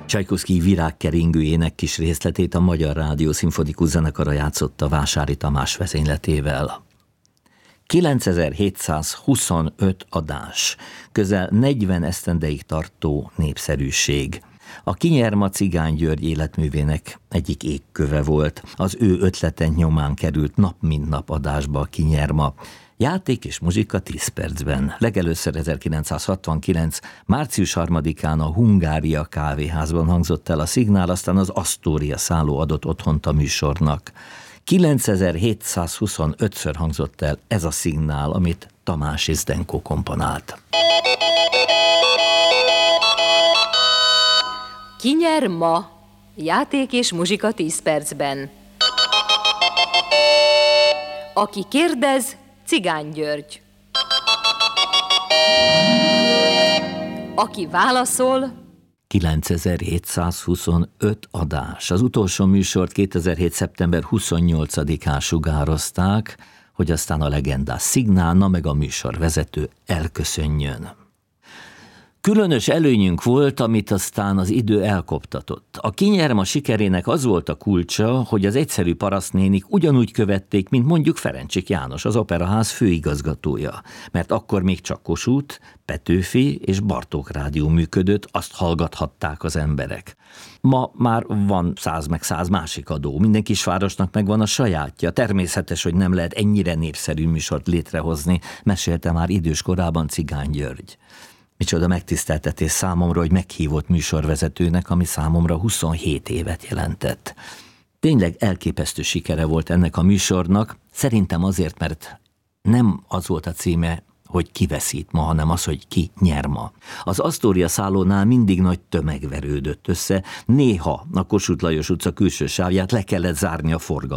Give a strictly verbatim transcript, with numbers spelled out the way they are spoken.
Csajkovszkij Virágkeringőjének kis részletét a Magyar Rádió Szimfonikus Zenekara játszotta Vásári Tamás vezényletével. kilencezer-hétszázhuszonöt adás, közel negyven esztendeig tartó népszerűség. A Kinyerma Cigány György életművének egyik égköve volt. Az ő ötlete nyomán került nap mint nap adásba a Kinyerma. Játék és muzsika tíz percben. Legelőször ezerkilencszázhatvankilenc. március harmadikán a Hungária kávéházban hangzott el a szignál, aztán az Asztória szálló adott otthont a műsornak. kilencezer-hétszázhuszonötször hangzott el ez a szignál, amit Tamás Zdenko komponált. Kinyerma. Játék és muzsika tíz percben. Aki kérdez, Cigány György. Aki válaszol, kilencezer-hétszázhuszonöt adás. Az utolsó műsort kétezer-hét. szeptember huszonnyolcadikán sugározták, hogy aztán a legendás szignálna meg a műsorvezető elköszönjön. Különös előnyünk volt, amit aztán az idő elkoptatott. A Kinyerma sikerének az volt a kulcsa, hogy az egyszerű parasztnénik ugyanúgy követték, mint mondjuk Ferencsik János, az Operaház főigazgatója. Mert akkor még csak Kossuth, Petőfi és Bartók Rádió működött, azt hallgathatták az emberek. Ma már van száz meg száz másik adó, minden kisvárosnak megvan a sajátja. Természetes, hogy nem lehet ennyire népszerű műsort létrehozni, mesélte már idős korában Cigány György. Micsoda megtiszteltetés számomra, hogy meghívott műsorvezetőnek, ami számomra huszonhét évet jelentett. Tényleg elképesztő sikere volt ennek a műsornak, szerintem azért, mert nem az volt a címe, hogy ki veszít ma, hanem az, hogy ki nyer ma. Az Asztória szállónál mindig nagy tömeg verődött össze, néha a Kossuth Lajos utca külső sávját le kellett zárni a forgalomra.